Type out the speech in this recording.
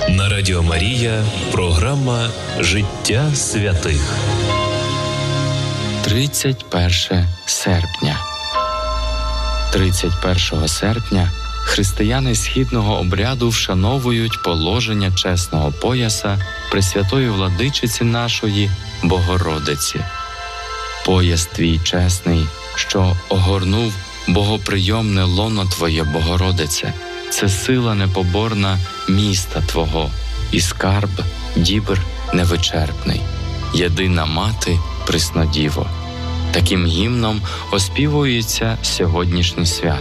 На Радіо Марія програма «Життя святих». 31 серпня. 31 серпня християни східного обряду вшановують положення чесного пояса Пресвятої Владичиці нашої Богородиці. Пояс твій чесний, що огорнув богоприйомне лоно Твоє, Богородице, це сила непоборна міста Твого і скарб дібр невичерпний, єдина мати Преснодіво. Таким гімном оспівується сьогоднішнє свято.